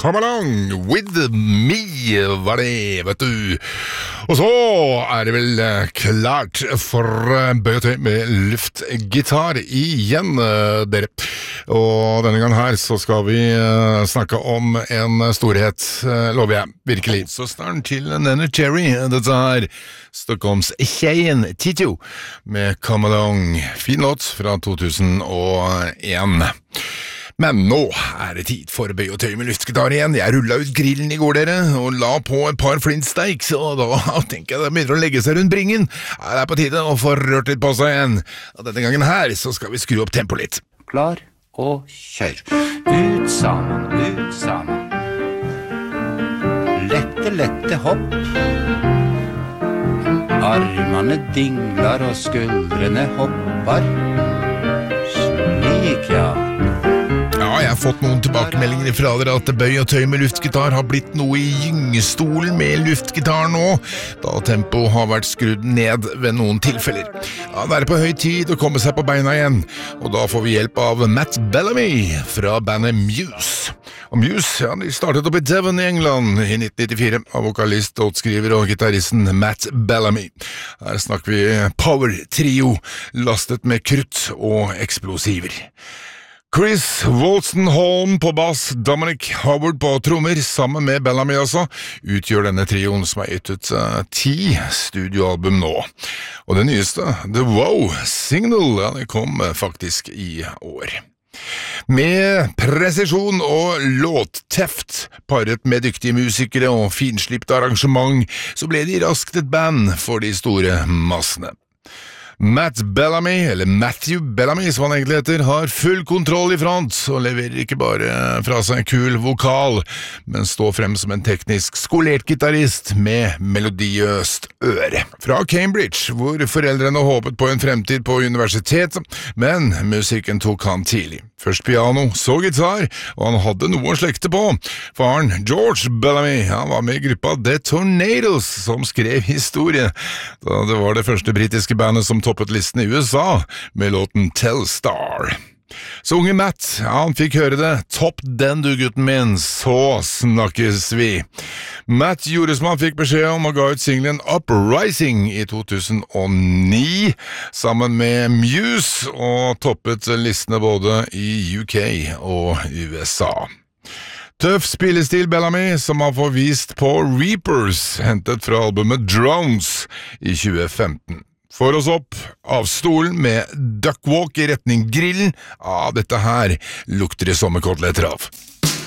Come Along With Me var det, vet du. Og så det vel klart for bøy og tøy med luftgitar igjen, dere. Og denne gangen her så skal vi snakke om en storhet, lover jeg, virkelig. Søsteren til Nenner Cherry, dette her Stockholms Tjejen Tito med Come Along. Fin låt fra 2001. Men nå det tid for bøy og tøy med luftgitar igjen. Jeg rullet ut grillen i går, dere, og la på et par flintsteaks, og da tenker jeg det begynner å legge seg rundt bringen. Det på tide å få rørt litt på seg igjen. Og denne gangen her så skal vi skru opp tempo litt. Klar og kjør. Ut sammen. Lette hopp. Armene dinglar og skuldrene hoppar. Slik, ja. Ja, jeg har fått noen tilbakemeldinger fra dere at bøy og tøy med luftgitar har blitt noe i gyngestolen med luftgitar nå, da tempo har vært skrudd ned ved noen tilfeller. Ja, det på høy tid å komme seg på beina igjen, og da får vi hjelp av Matt Bellamy fra bandet Muse. Og Muse, ja, de startet opp i Devon i England i 1994 av vokalist, låtskriver og gitaristen Matt Bellamy. Her snakker vi power-trio, lastet med krutt og eksplosiver. Chris Wolstenholme på bass, Dominic Howard på trommer, sammen med Bellamy også, utgjør denne trioen som har gitt ut 10 studioalbum nå. Og det nyeste, The Wow Signal, ja, det kom faktisk i år. Med presisjon og låtteft, paret med dyktige musikere og finslipt arrangement, så ble de raskt et band for de store massene. Matt Bellamy, eller Matthew Bellamy som han egentlig heter, har full kontroll i front og leverer ikke bare fra seg en kul vokal, men står frem som en teknisk skolert gitarist med melodiøst øre. Fra Cambridge, hvor foreldrene håpet på en fremtid på universitet, men musikken tok han tidlig. Først piano, så gitar, og han hadde noe å slekte på. Faren, George Bellamy, han var med i gruppa The Tornadoes, som skrev historie, da det var det første britiske bandet som toppet listen i USA, med låten Telstar. Så unge Matt, han fikk høre det. Topp den du, gutten min, så snakkes vi. Matt gjorde som han fikk beskjed om og ga ut singlen Uprising i 2009, sammen med Muse, og toppet listene både i UK og USA. Tøff spillestil Bellamy, som han får vist på Reapers, hentet fra albumet Drones i 2015. For oss opp av stolen med duckwalk i retning grillen. Dette her lukter det sommerkoteletter av.